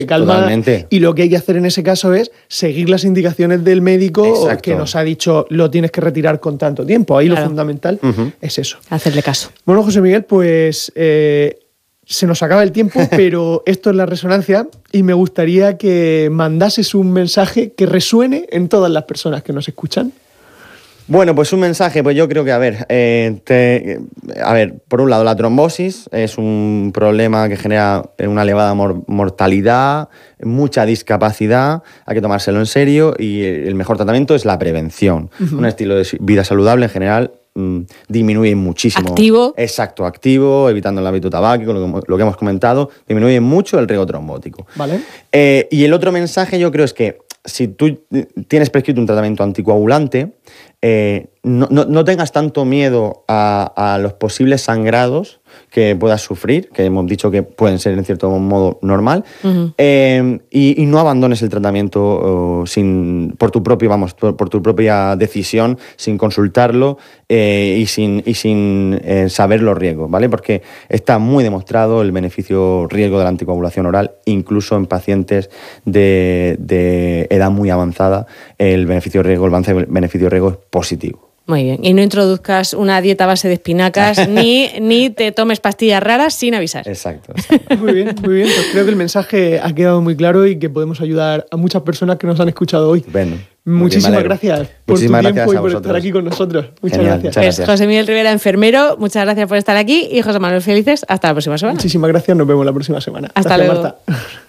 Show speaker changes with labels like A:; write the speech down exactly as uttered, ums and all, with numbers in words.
A: calma.
B: Totalmente.
A: Y lo que hay que hacer en ese caso es seguir las indicaciones del médico. Exacto. Que nos ha dicho lo tienes que retirar con tanto tiempo. Ahí claro. Lo fundamental uh-huh. es eso.
C: Hacerle caso.
A: Bueno, José Miguel, pues eh, se nos acaba el tiempo, pero esto es La Resonancia y me gustaría que mandases un mensaje que resuene en todas las personas que nos escuchan.
B: Bueno, pues un mensaje, pues yo creo que, a ver, eh, te, a ver, por un lado, la trombosis es un problema que genera una elevada mor- mortalidad, mucha discapacidad, hay que tomárselo en serio y el mejor tratamiento es la prevención. Uh-huh. Un estilo de vida saludable en general mmm, disminuye muchísimo.
C: Activo.
B: Exacto, activo, evitando el hábito tabáquico, lo que, lo que hemos comentado, disminuye mucho el riesgo trombótico.
A: Vale.
B: Eh, y el otro mensaje yo creo es que si tú tienes prescrito un tratamiento anticoagulante, eh, no, no, no tengas tanto miedo a, a los posibles sangrados que puedas sufrir, que hemos dicho que pueden ser en cierto modo normal, uh-huh. eh, y, y no abandones el tratamiento uh, sin, por tu propio, vamos, por, por tu propia decisión, sin consultarlo eh, y sin, y sin eh, saber los riesgos, ¿vale? Porque está muy demostrado el beneficio riesgo de la anticoagulación oral, incluso en pacientes de, de edad muy avanzada, el beneficio riesgo, el avance del beneficio riesgo es positivo.
C: Muy bien. Y no introduzcas una dieta a base de espinacas ni, ni te tomes pastillas raras sin avisar.
B: Exacto, exacto.
A: Muy bien, muy bien. Pues creo que el mensaje ha quedado muy claro y que podemos ayudar a muchas personas que nos han escuchado hoy.
B: Bueno,
A: Muchísimas gracias por
B: Muchísimas
A: tu tiempo
B: gracias
A: y por estar aquí con nosotros. Muchas
B: Genial,
A: gracias.
B: Muchas gracias.
C: Pues José Miguel Rivera, enfermero, muchas gracias por estar aquí y José Manuel Felices, hasta la próxima semana.
A: Muchísimas gracias, nos vemos la próxima semana.
C: Hasta
A: gracias,
C: luego.
A: Marta.